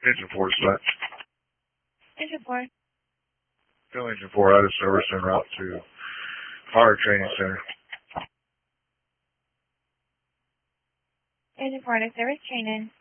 Engine 4 dispatch. Engine 4. Field Engine 4 out of service en route to Fire Training Center. Engine 4 out of service, training.